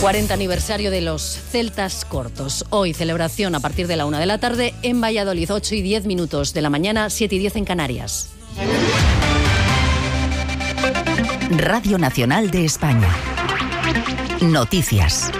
40 aniversario de los Celtas Cortos. Hoy celebración a partir de la 1 de la tarde en Valladolid, 8 y 10 minutos de la mañana, 7 y 10 en Canarias. Radio Nacional de España. Noticias.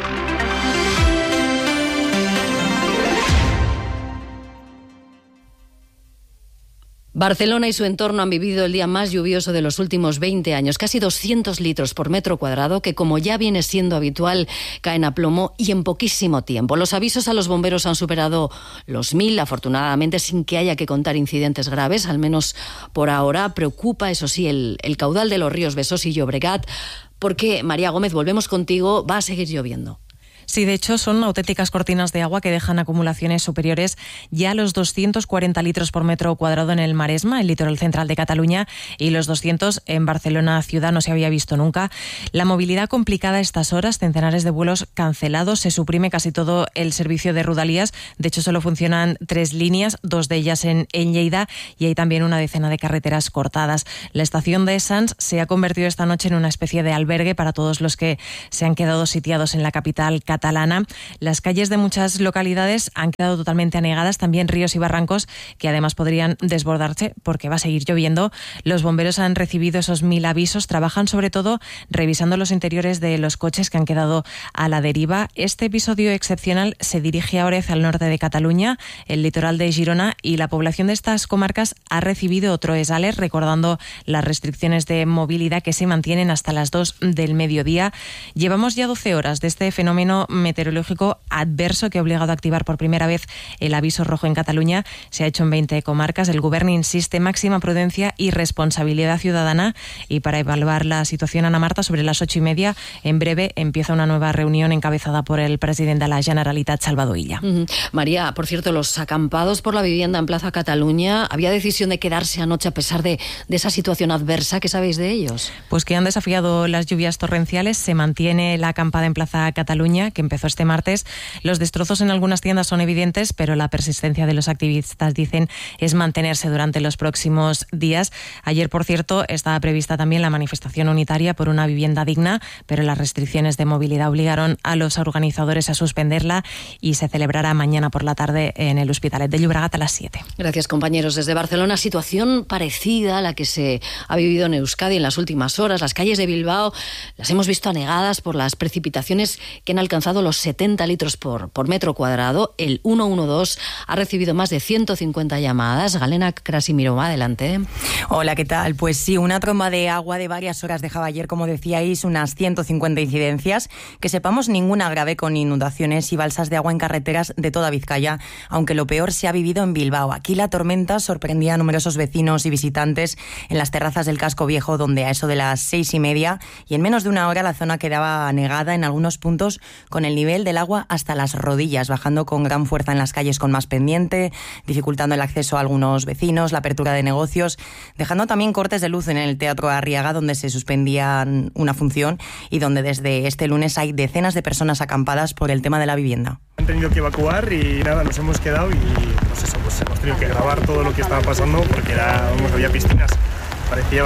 Barcelona y su entorno han vivido el día más lluvioso de los últimos 20 años. Casi 200 litros por metro cuadrado, que como ya viene siendo habitual, caen a plomo y en poquísimo tiempo. Los avisos a los bomberos han superado los 1000, afortunadamente, sin que haya que contar incidentes graves, al menos por ahora. Preocupa, eso sí, el caudal de los ríos Besós y Llobregat, porque, María Gómez, volvemos contigo, va a seguir lloviendo. Sí, de hecho, son auténticas cortinas de agua que dejan acumulaciones superiores ya a los 240 litros por metro cuadrado en el Maresma, el litoral central de Cataluña, y los 200 en Barcelona ciudad. No se había visto nunca. La movilidad complicada a estas horas, centenares de vuelos cancelados, se suprime casi todo el servicio de Rodalies. De hecho, solo funcionan 3 líneas, 2 de ellas en Lleida, y hay también una decena de carreteras cortadas. La estación de Sants se ha convertido esta noche en una especie de albergue para todos los que se han quedado sitiados en la capital catalana. Las calles de muchas localidades han quedado totalmente anegadas, también ríos y barrancos que además podrían desbordarse porque va a seguir lloviendo. Los bomberos han recibido esos 1000 avisos, trabajan sobre todo revisando los interiores de los coches que han quedado a la deriva. Este episodio excepcional se dirige ahora hacia el norte de Cataluña, el litoral de Girona, y la población de estas comarcas ha recibido otro ESALER, recordando las restricciones de movilidad que se mantienen hasta las 2 del mediodía. Llevamos ya 12 horas de este fenómeno meteorológico adverso que ha obligado a activar por primera vez el aviso rojo en Cataluña. Se ha hecho en 20 comarcas. El Gobierno insiste máxima prudencia y responsabilidad ciudadana. Y para evaluar la situación, Ana Marta, sobre las 8:30, en breve empieza una nueva reunión encabezada por el presidente de la Generalitat, Salvador Illa. María, por cierto, los acampados por la vivienda en Plaza Cataluña, ¿había decisión de quedarse anoche a pesar de esa situación adversa? ¿Qué sabéis de ellos? Pues que han desafiado las lluvias torrenciales. Se mantiene la acampada en Plaza Cataluña, que empezó este martes. Los destrozos en algunas tiendas son evidentes, pero la persistencia de los activistas, dicen, es mantenerse durante los próximos días. Ayer, por cierto, estaba prevista también la manifestación unitaria por una vivienda digna, pero las restricciones de movilidad obligaron a los organizadores a suspenderla y se celebrará mañana por la tarde en el Hospitalet de Llobregat a las 7. Gracias, compañeros. Desde Barcelona, situación parecida a la que se ha vivido en Euskadi en las últimas horas. Las calles de Bilbao las hemos visto anegadas por las precipitaciones que han alcanzado los 70 litros por metro cuadrado. El 112 ha recibido más de 150 llamadas. Galena Krasimirova, adelante. Hola, ¿qué tal? Pues sí, una tromba de agua de varias horas dejaba ayer, como decíais, unas 150 incidencias. Que sepamos, ninguna grave, con inundaciones y balsas de agua en carreteras de toda Vizcaya, aunque lo peor se ha vivido en Bilbao. Aquí la tormenta sorprendía a numerosos vecinos y visitantes en las terrazas del Casco Viejo, donde a eso de las 6:30 y en menos de una hora la zona quedaba anegada en algunos puntos, con el nivel del agua hasta las rodillas, bajando con gran fuerza en las calles con más pendiente, dificultando el acceso a algunos vecinos, la apertura de negocios, dejando también cortes de luz en el Teatro Arriaga, donde se suspendía una función y donde desde este lunes hay decenas de personas acampadas por el tema de la vivienda. Han tenido que evacuar y nada, nos hemos quedado y pues hemos tenido que grabar todo lo que estaba pasando porque había piscinas. Parecía,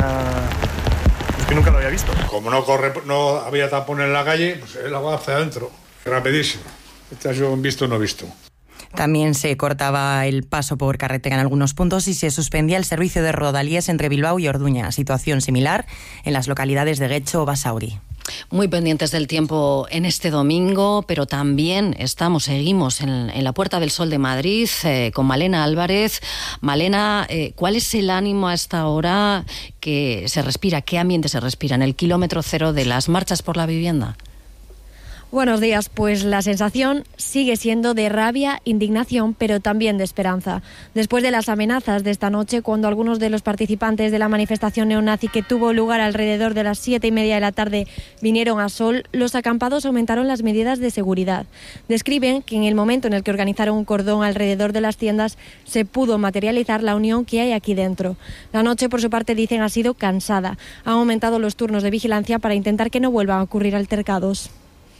que nunca lo había visto. Como no había tapón en la calle, pues el agua hacia adentro, rapidísimo. Yo visto no visto. También se cortaba el paso por carretera en algunos puntos y se suspendía el servicio de Rodalies entre Bilbao y Orduña. Situación similar en las localidades de Guecho o Basauri. Muy pendientes del tiempo en este domingo, pero también seguimos en la Puerta del Sol de Madrid con Malena Álvarez. Malena, ¿cuál es el ánimo a esta hora que se respira? ¿Qué ambiente se respira en el kilómetro cero de las marchas por la vivienda? Buenos días, pues la sensación sigue siendo de rabia, indignación, pero también de esperanza. Después de las amenazas de esta noche, cuando algunos de los participantes de la manifestación neonazi que tuvo lugar alrededor de las 7:30 de la tarde vinieron a Sol, los acampados aumentaron las medidas de seguridad. Describen que en el momento en el que organizaron un cordón alrededor de las tiendas se pudo materializar la unión que hay aquí dentro. La noche, por su parte, dicen, ha sido cansada. Han aumentado los turnos de vigilancia para intentar que no vuelvan a ocurrir altercados.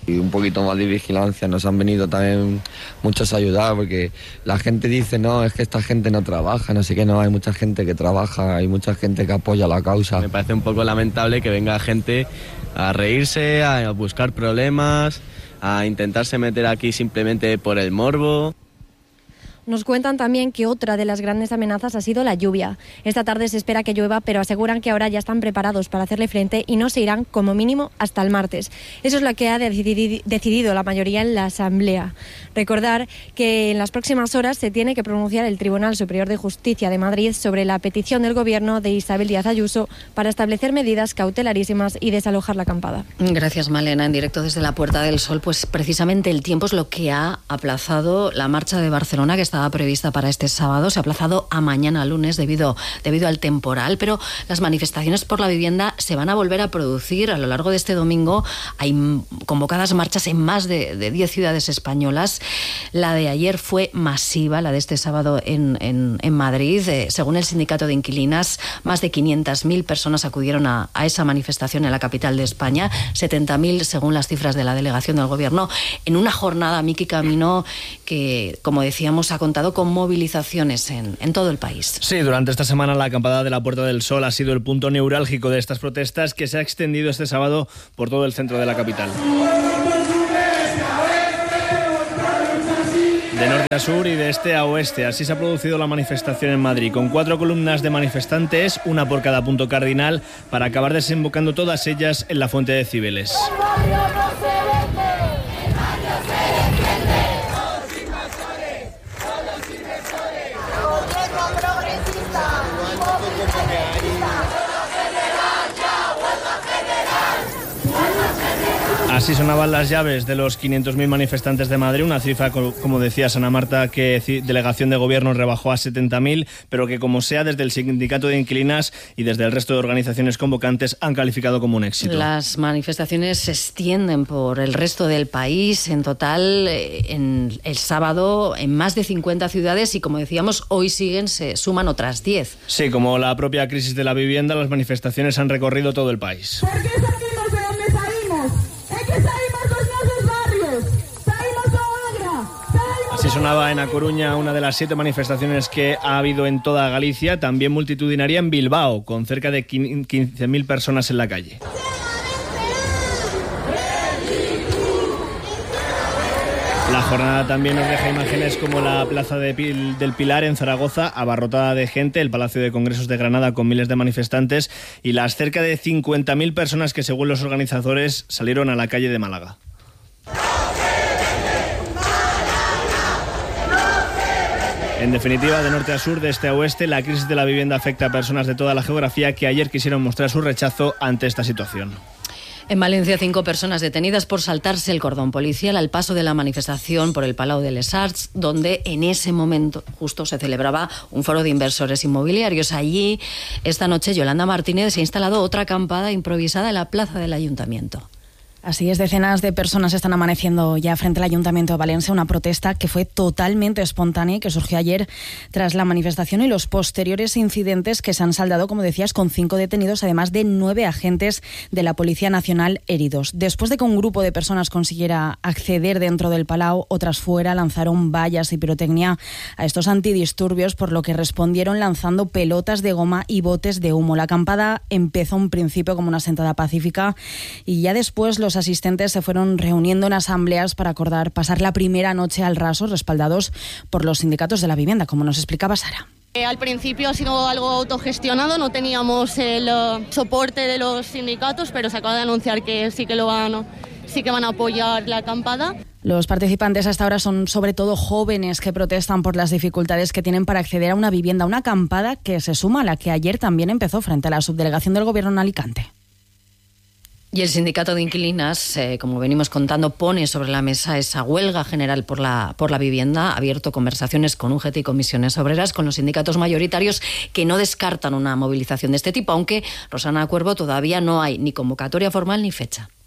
Y un poquito más de vigilancia, nos han venido también muchos a ayudar, porque la gente dice, no, es que esta gente no trabaja, no sé qué, no, hay mucha gente que trabaja, hay mucha gente que apoya la causa. Me parece un poco lamentable que venga gente a reírse, a buscar problemas, a intentarse meter aquí simplemente por el morbo. Nos cuentan también que otra de las grandes amenazas ha sido la lluvia. Esta tarde se espera que llueva, pero aseguran que ahora ya están preparados para hacerle frente y no se irán como mínimo hasta el martes. Eso es lo que ha decidido la mayoría en la Asamblea. Recordar que en las próximas horas se tiene que pronunciar el Tribunal Superior de Justicia de Madrid sobre la petición del Gobierno de Isabel Díaz Ayuso para establecer medidas cautelarísimas y desalojar la acampada. Gracias, Malena. En directo desde la Puerta del Sol, pues precisamente el tiempo es lo que ha aplazado la marcha de Barcelona, que estaba prevista para este sábado. Se ha aplazado a mañana lunes debido al temporal, pero las manifestaciones por la vivienda se van a volver a producir a lo largo de este domingo. Hay convocadas marchas en más de 10 ciudades españolas. La de ayer fue masiva, la de este sábado en Madrid. Según el sindicato de inquilinas, más de 500.000 personas acudieron a esa manifestación en la capital de España, 70.000 según las cifras de la delegación del Gobierno, en una jornada, Miki Camino, que, como decíamos, ha contado con movilizaciones en todo el país. Sí, durante esta semana la acampada de la Puerta del Sol ha sido el punto neurálgico de estas protestas, que se ha extendido este sábado por todo el centro de la capital. De norte a sur y de este a oeste, así se ha producido la manifestación en Madrid, con 4 columnas de manifestantes, una por cada punto cardinal, para acabar desembocando todas ellas en la Fuente de Cibeles. Así sonaban las llaves de los 500.000 manifestantes de Madrid, una cifra, como decía Ana Marta, que delegación de gobierno rebajó a 70.000, pero que, como sea, desde el sindicato de inquilinas y desde el resto de organizaciones convocantes han calificado como un éxito. Las manifestaciones se extienden por el resto del país, en total, en el sábado, en más de 50 ciudades, y como decíamos, hoy se suman otras 10. Sí, como la propia crisis de la vivienda, las manifestaciones han recorrido todo el país. Así sonaba en A Coruña, una de las 7 manifestaciones que ha habido en toda Galicia, también multitudinaria en Bilbao, con cerca de 15.000 personas en la calle. La jornada también nos deja imágenes como la Plaza del Pilar en Zaragoza, abarrotada de gente, el Palacio de Congresos de Granada con miles de manifestantes y las cerca de 50.000 personas que, según los organizadores, salieron a la calle de Málaga. En definitiva, de norte a sur, de este a oeste, la crisis de la vivienda afecta a personas de toda la geografía que ayer quisieron mostrar su rechazo ante esta situación. En Valencia, 5 personas detenidas por saltarse el cordón policial al paso de la manifestación por el Palau de les Arts, donde en ese momento justo se celebraba un foro de inversores inmobiliarios. Allí, esta noche, Yolanda Martínez se ha instalado otra acampada improvisada en la plaza del Ayuntamiento. Así es, decenas de personas están amaneciendo ya frente al Ayuntamiento de Valencia, una protesta que fue totalmente espontánea y que surgió ayer tras la manifestación y los posteriores incidentes que se han saldado, como decías, con 5 detenidos, además de 9 agentes de la Policía Nacional heridos. Después de que un grupo de personas consiguiera acceder dentro del Palau, otras fuera lanzaron vallas y pirotecnia a estos antidisturbios, por lo que respondieron lanzando pelotas de goma y botes de humo. La acampada empezó en principio como una sentada pacífica y ya después los asistentes se fueron reuniendo en asambleas para acordar pasar la primera noche al raso, respaldados por los sindicatos de la vivienda, como nos explicaba Sara. Al principio ha sido algo autogestionado, no teníamos el soporte de los sindicatos, pero se acaba de anunciar que sí que van a apoyar la acampada. Los participantes hasta ahora son sobre todo jóvenes que protestan por las dificultades que tienen para acceder a una vivienda, una acampada que se suma a la que ayer también empezó frente a la subdelegación del Gobierno en Alicante. Y el sindicato de inquilinas, como venimos contando, pone sobre la mesa esa huelga general por la vivienda. Ha abierto conversaciones con UGT y comisiones obreras, con los sindicatos mayoritarios, que no descartan una movilización de este tipo, aunque, Rosana Cuervo, todavía no hay ni convocatoria formal ni fecha.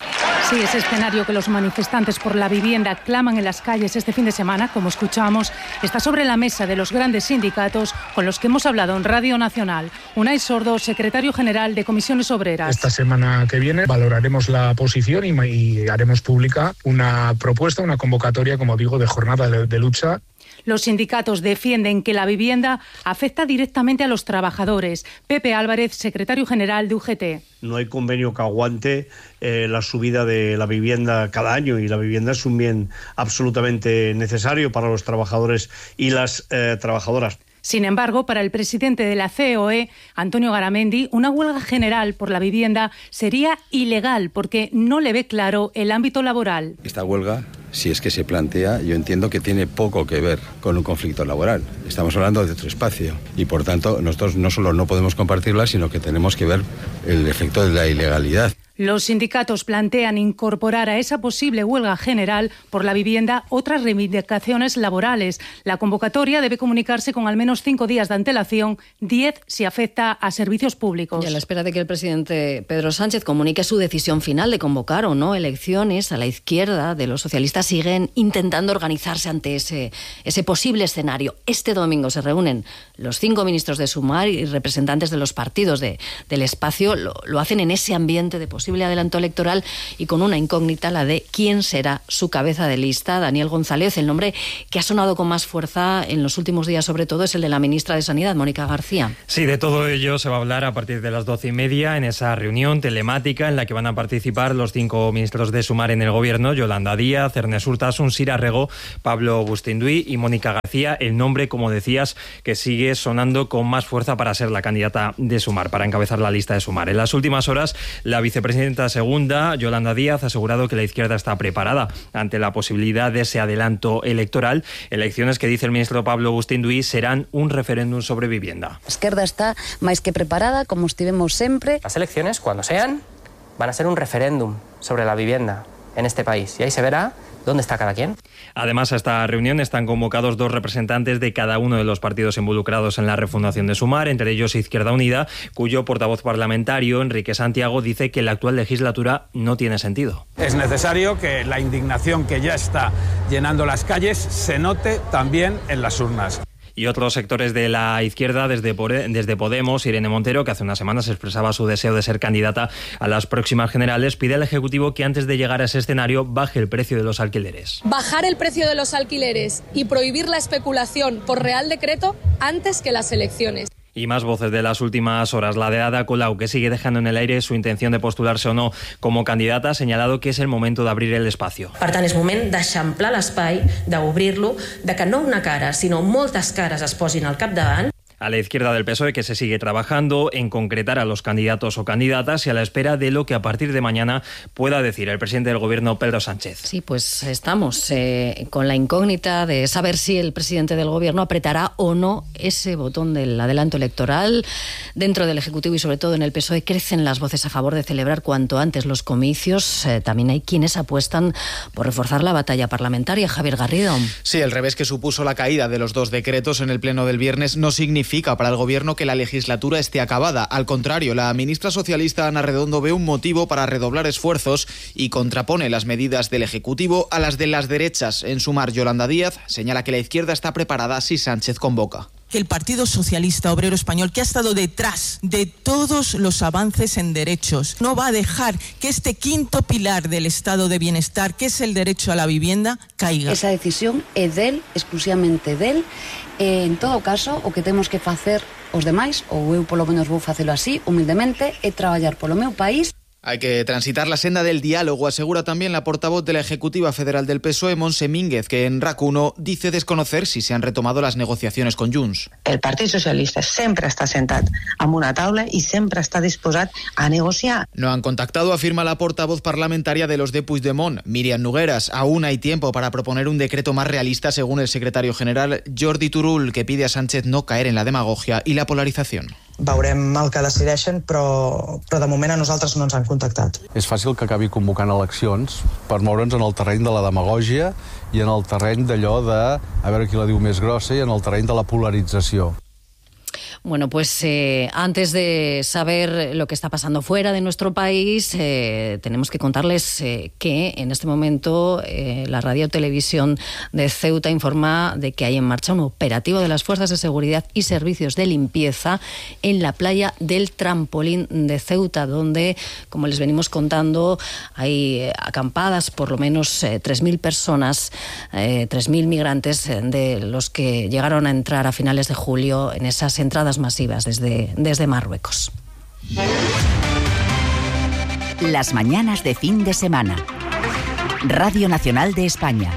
Sí, ese escenario que los manifestantes por la vivienda claman en las calles este fin de semana, como escuchamos, está sobre la mesa de los grandes sindicatos con los que hemos hablado en Radio Nacional. Unai Sordo, secretario general de Comisiones Obreras. Esta semana que viene valoraremos la posición y haremos pública una propuesta, una convocatoria, como digo, de jornada de lucha. Los sindicatos defienden que la vivienda afecta directamente a los trabajadores. Pepe Álvarez, secretario general de UGT. No hay convenio que aguante la subida de la vivienda cada año, y la vivienda es un bien absolutamente necesario para los trabajadores y las trabajadoras. Sin embargo, para el presidente de la COE, Antonio Garamendi, una huelga general por la vivienda sería ilegal porque no le ve claro el ámbito laboral. Esta huelga, si es que se plantea, yo entiendo que tiene poco que ver con un conflicto laboral. Estamos hablando de otro espacio y, por tanto, nosotros no solo no podemos compartirla, sino que tenemos que ver el efecto de la ilegalidad. Los sindicatos plantean incorporar a esa posible huelga general por la vivienda otras reivindicaciones laborales. La convocatoria debe comunicarse con al menos 5 días de antelación, 10 si afecta a servicios públicos. Y a la espera de que el presidente Pedro Sánchez comunique su decisión final de convocar o no elecciones, a la izquierda de los socialistas siguen intentando organizarse ante ese posible escenario. Este domingo se reúnen los 5 ministros de Sumar y representantes de los partidos del espacio. Lo hacen en ese ambiente de posible adelanto electoral y con una incógnita, la de quién será su cabeza de lista. Daniel González, el nombre que ha sonado con más fuerza en los últimos días sobre todo es el de la ministra de Sanidad, Mónica García. Sí, de todo ello se va a hablar a partir de las 12:30 en esa reunión telemática en la que van a participar los 5 ministros de Sumar en el gobierno: Yolanda Díaz, Ernest Urtasun, Sira Rego, Pablo Bustinduy y Mónica García, el nombre, como decías, que sigue sonando con más fuerza para ser la candidata de Sumar, para encabezar la lista de Sumar. En las últimas horas, la vicepresidenta segunda, Yolanda Díaz, ha asegurado que la izquierda está preparada ante la posibilidad de ese adelanto electoral. Elecciones que, dice el ministro Pablo Bustinduy, serán un referéndum sobre vivienda. A esquerda está máis que preparada, como estivemos sempre. Las elecciones, cuando sean, van a ser un referéndum sobre la vivienda en este país. Y ahí se verá dónde está cada quien. Además, a esta reunión están convocados 2 representantes de cada uno de los partidos involucrados en la refundación de Sumar, entre ellos Izquierda Unida, cuyo portavoz parlamentario, Enrique Santiago, dice que la actual legislatura no tiene sentido. Es necesario que la indignación que ya está llenando las calles se note también en las urnas. Y otros sectores de la izquierda, desde Podemos, Irene Montero, que hace unas semanas expresaba su deseo de ser candidata a las próximas generales, pide al Ejecutivo que antes de llegar a ese escenario baje el precio de los alquileres. Bajar el precio de los alquileres y prohibir la especulación por Real Decreto antes que las elecciones. Y más voces de las últimas horas. La de Ada Colau, que sigue dejando en el aire su intención de postularse o no como candidata, ha señalado que es el momento de abrir el espacio. Per tant, és moment d'eixamplar l'espai, d'obrir-lo, de que no una cara, sinó moltes cares es posin al capdavant. A la izquierda del PSOE, que se sigue trabajando en concretar a los candidatos o candidatas y a la espera de lo que a partir de mañana pueda decir el presidente del gobierno, Pedro Sánchez. Sí, pues estamos con la incógnita de saber si el presidente del gobierno apretará o no ese botón del adelanto electoral. Dentro del Ejecutivo y sobre todo en el PSOE crecen las voces a favor de celebrar cuanto antes los comicios. También hay quienes apuestan por reforzar la batalla parlamentaria. Javier Garrido. Sí, el revés que supuso la caída de los 2 decretos en el pleno del viernes no significa para el gobierno que la legislatura esté acabada. Al contrario, la ministra socialista Ana Redondo ve un motivo para redoblar esfuerzos y contrapone las medidas del Ejecutivo a las de las derechas. En Sumar, Yolanda Díaz señala que la izquierda está preparada si Sánchez convoca. Que el Partido Socialista Obrero Español, que ha estado detrás de todos los avances en derechos, no va a dejar que este quinto pilar del Estado de Bienestar, que es el derecho a la vivienda, caiga. Esa decisión é del, exclusivamente del. En todo caso, o que temos que facer os demais, ou eu polo menos vou facelo así, humildemente, é traballar polo meu país. Hay que transitar la senda del diálogo, asegura también la portavoz de la Ejecutiva Federal del PSOE, Montse Mínguez, que en RAC1 dice desconocer si se han retomado las negociaciones con Junts. El Partit Socialista sempre està sentat amb una taula i sempre està disposat a negociar. No han contactado, afirma la portavoz parlamentaria de los de Puigdemont, Míriam Nogueras. Aún hay tiempo para proponer un decreto más realista, según el secretario general Jordi Turull, que pide a Sánchez no caer en la demagogia y la polarización. Veurem el que decideixen, però de moment a nosaltres no ens han contactat. És fàcil que acabi convocant eleccions per moure'ns en el terreny de la demagògia i en el terreny d'allò de a veure qui la diu més grossa i en el terreny de la polarització. Bueno, pues antes de saber lo que está pasando fuera de nuestro país, tenemos que contarles que en este momento la Radio Televisión de Ceuta informa de que hay en marcha un operativo de las fuerzas de seguridad y servicios de limpieza en la playa del Trampolín de Ceuta, donde, como les venimos contando, hay acampadas por lo menos 3.000 personas, 3.000 migrantes de los que llegaron a entrar a finales de julio en esas entradas masivas desde Marruecos. Las mañanas de fin de semana. Radio Nacional de España.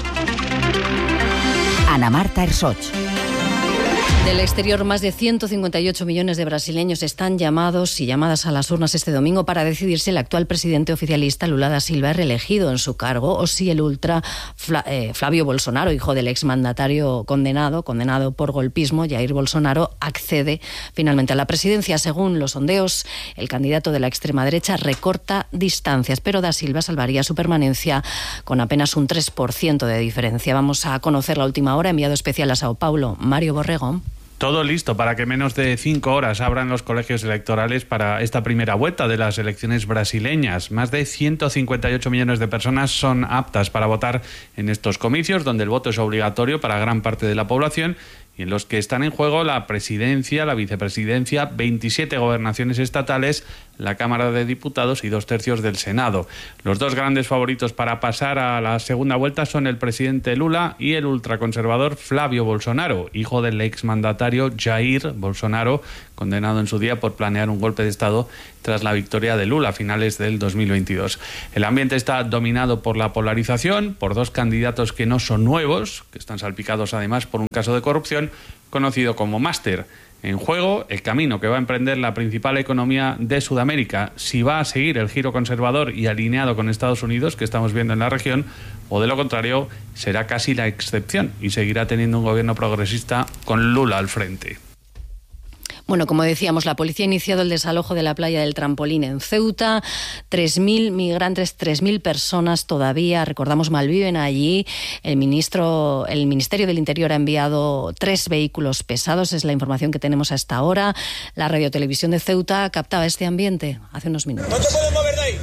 Ana Marta Ersoch. Del exterior, más de 158 millones de brasileños están llamados y llamadas a las urnas este domingo para decidir si el actual presidente oficialista Lula da Silva es reelegido en su cargo o si el ultra Flavio Bolsonaro, hijo del exmandatario condenado por golpismo, Jair Bolsonaro, accede finalmente a la presidencia. Según los sondeos, el candidato de la extrema derecha recorta distancias, pero da Silva salvaría su permanencia con apenas un 3% de diferencia. Vamos a conocer la última hora. Enviado especial a Sao Paulo, Mario Borrego. Todo listo para que menos de 5 horas abran los colegios electorales para esta primera vuelta de las elecciones brasileñas. Más de 158 millones de personas son aptas para votar en estos comicios, donde el voto es obligatorio para gran parte de la población y en los que están en juego la presidencia, la vicepresidencia, 27 gobernaciones estatales, la Cámara de Diputados y 2/3 del Senado. Los dos grandes favoritos para pasar a la segunda vuelta son el presidente Lula y el ultraconservador Flavio Bolsonaro, hijo del exmandatario Jair Bolsonaro, condenado en su día por planear un golpe de Estado tras la victoria de Lula a finales del 2022. El ambiente está dominado por la polarización, por dos candidatos que no son nuevos, que están salpicados además por un caso de corrupción conocido como Máster. En juego, el camino que va a emprender la principal economía de Sudamérica, si va a seguir el giro conservador y alineado con Estados Unidos, que estamos viendo en la región, o de lo contrario, será casi la excepción y seguirá teniendo un gobierno progresista con Lula al frente. Bueno, como decíamos, la policía ha iniciado el desalojo de la playa del Trampolín en Ceuta. 3.000 migrantes, 3.000 personas todavía, recordamos, malviven allí. El Ministerio del Interior ha enviado 3 vehículos pesados, es la información que tenemos hasta ahora. La radiotelevisión de Ceuta captaba este ambiente hace unos minutos. ¡No te puedes mover de ahí!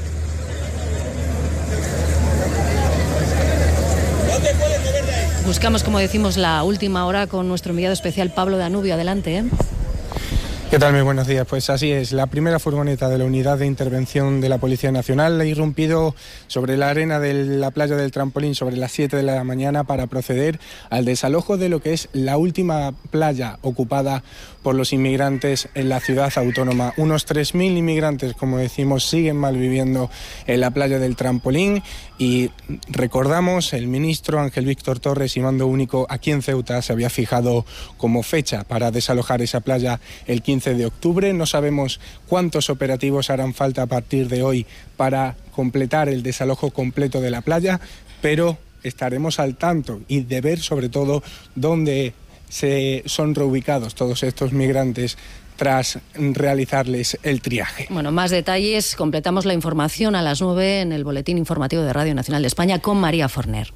¡No te puedes mover de ahí! Buscamos, como decimos, la última hora con nuestro enviado especial Pablo Danubio. Adelante, ¿Qué tal? Muy buenos días. Pues así es, la primera furgoneta de la Unidad de Intervención de la Policía Nacional ha irrumpido sobre la arena de la playa del Trampolín sobre las 7 de la mañana para proceder al desalojo de lo que es la última playa ocupada por los inmigrantes en la ciudad autónoma. Unos 3.000 inmigrantes, como decimos, siguen malviviendo en la playa del Trampolín y recordamos, el ministro Ángel Víctor Torres y mando único aquí en Ceuta se había fijado como fecha para desalojar esa playa el 15 de octubre. No sabemos cuántos operativos harán falta a partir de hoy para completar el desalojo completo de la playa, pero estaremos al tanto y de ver sobre todo dónde son reubicados todos estos migrantes tras realizarles el triaje. Bueno, más detalles, completamos la información a las 9 en el Boletín Informativo de Radio Nacional de España con María Forner.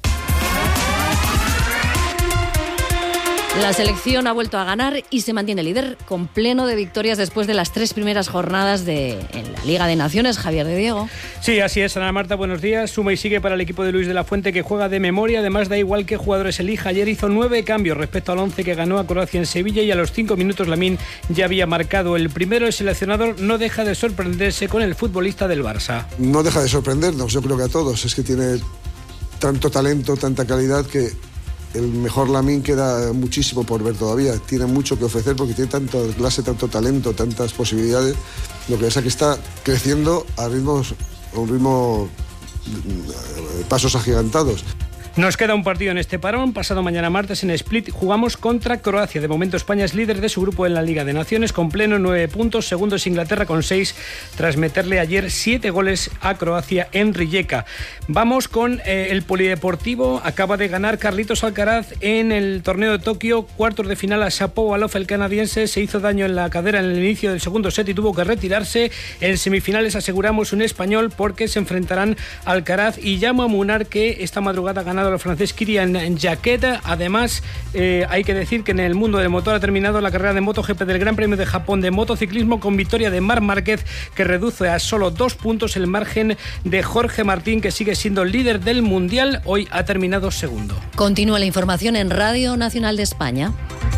La selección ha vuelto a ganar y se mantiene líder con pleno de victorias después de las 3 primeras jornadas en la Liga de Naciones. Javier de Diego. Sí, así es, Ana Marta, buenos días. Suma y sigue para el equipo de Luis de la Fuente, que juega de memoria. Además, da igual qué jugadores elija. Ayer hizo 9 cambios respecto al 11 que ganó a Croacia en Sevilla y a los 5 minutos Lamine ya había marcado el primero. El seleccionador no deja de sorprenderse con el futbolista del Barça. No deja de sorprendernos, yo creo que a todos. Es que tiene tanto talento, tanta calidad que el mejor Lamine queda muchísimo por ver todavía. Tiene mucho que ofrecer porque tiene tanta clase, tanto talento, tantas posibilidades. Lo que pasa es que está creciendo a un ritmo pasos agigantados. Nos queda un partido en este parón. Pasado mañana martes en Split jugamos contra Croacia. De momento España es líder de su grupo en la Liga de Naciones con pleno 9 puntos. Segundo es Inglaterra con 6 tras meterle ayer 7 goles a Croacia en Rijeka. Vamos con el polideportivo. Acaba de ganar Carlitos Alcaraz en el torneo de Tokio. Cuartos de final a Shapovalov, el canadiense. Se hizo daño en la cadera en el inicio del segundo set y tuvo que retirarse. En semifinales aseguramos un español porque se enfrentarán Alcaraz y Jaume Munar, que esta madrugada ha ganado ganado el francés Kylian Jacquet. Además, hay que decir que en el mundo del motor ha terminado la carrera de MotoGP del Gran Premio de Japón de motociclismo con victoria de Marc Márquez, que reduce a solo 2 puntos el margen de Jorge Martín, que sigue siendo líder del Mundial. Hoy ha terminado segundo. Continúa la información en Radio Nacional de España.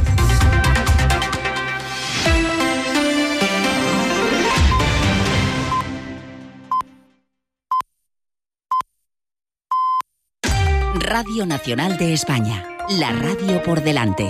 Radio Nacional de España, la radio por delante.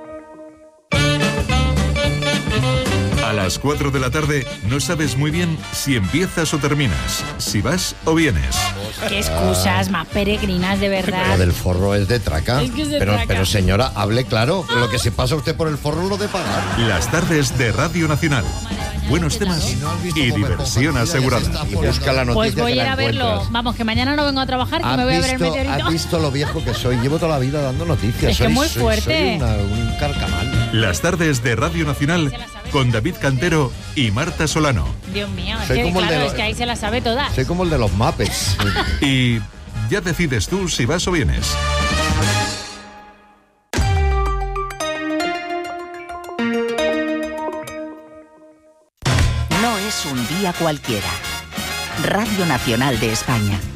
A las 4 de la tarde no sabes muy bien si empiezas o terminas, si vas o vienes. Qué excusas más peregrinas, de verdad. Lo del forro es de traca. Es que es de traca. Pero señora, hable claro. Lo que se pasa usted por el forro lo de pagar. Las tardes de Radio Nacional. Buenos temas y diversión asegurada. Y busca la noticia. Pues voy a ir a verlo. encuentras. Vamos, que mañana no vengo a trabajar, que me voy a ver el meteorito. ¿Has visto lo viejo que soy? Llevo toda la vida dando noticias. Es que muy fuerte. Soy un carcamal. Las tardes de Radio Nacional con David Cantero y Marta Solano. Dios mío, es Soy que, como el claro, de es que ahí se las sabe todas. Soy como el de los Muppets. Y ya decides tú si vas o vienes. No es un día cualquiera. Radio Nacional de España.